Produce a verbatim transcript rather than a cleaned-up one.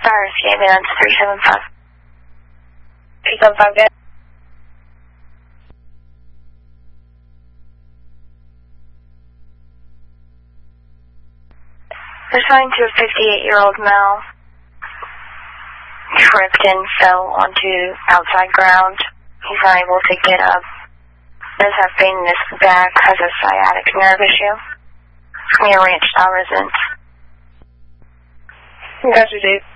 Cyrus, ambulance three seven five. three seven five, good. Assigned to a fifty-eight-year-old male. Tripped and fell onto outside ground. He's not able to get up. Does have pain in his back, has a sciatic nerve issue. Near Ranch Style residence. Gotcha, Dave.